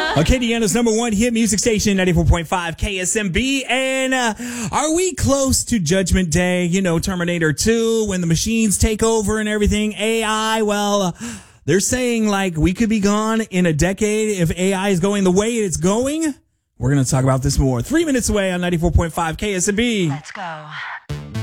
Acadiana's number one hit music station, 94.5 KSMB. And are we close to Judgment Day? You know, Terminator 2, when the machines take over and everything. AI, well, they're saying like we could be gone in a decade if AI is going the way it's going. We're going to talk about this more. 3 minutes away on 94.5 KSMB. Let's go.